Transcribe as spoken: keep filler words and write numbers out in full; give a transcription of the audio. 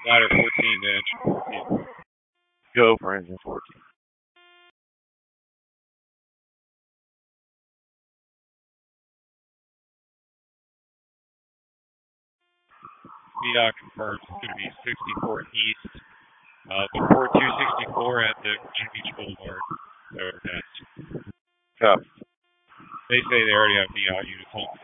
Ladder fourteen to engine fourteen. Go for engine fourteen. V D O C confirms it's going to be sixty-four east. Uh, the four two sixty-four at the Green Beach Boulevard overpass. Copy. They say they already have V D O C units on